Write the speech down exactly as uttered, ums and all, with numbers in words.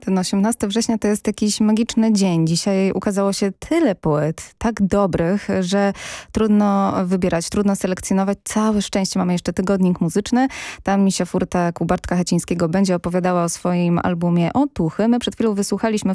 Ten osiemnastego września to jest jakiś magiczny dzień. Dzisiaj ukazało się tyle płyt, tak dobrych, że trudno wybierać, trudno selekcjonować. Całe szczęście mamy jeszcze tygodnik muzyczny. Tam Misia Furtak u Bartka Hacińskiego będzie opowiadała o swoim albumie Otuchy. My przed chwilą wysłuchaliśmy